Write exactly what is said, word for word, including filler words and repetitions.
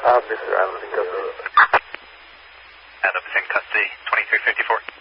Officer, I'm in custody. Adam's in custody, twenty-three fifty-four.